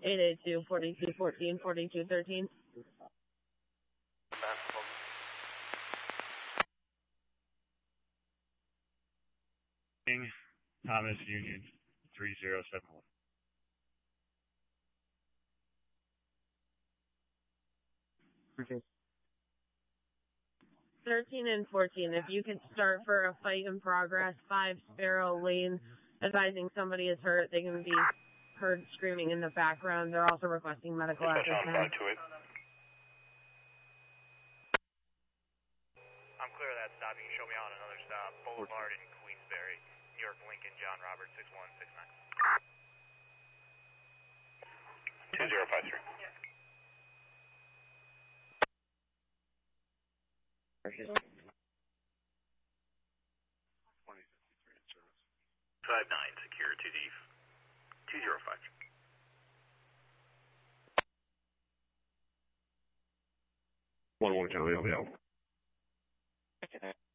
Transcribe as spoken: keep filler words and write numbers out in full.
eight eight two, forty-two fourteen, forty-two thirteen. Thomas Union, three zero seven one. Okay. thirteen and fourteen, if you could start for a fight in progress, five Sparrow Lane, advising somebody is hurt. They can be heard screaming in the background. They're also requesting medical at this time. I'm clear of that stop. You can show me on another stop. Boulevard in Queensbury, New York, Lincoln, John Roberts, six one six nine. two zero five three. Five nine secure to the two zero five. One one county, I'll be out.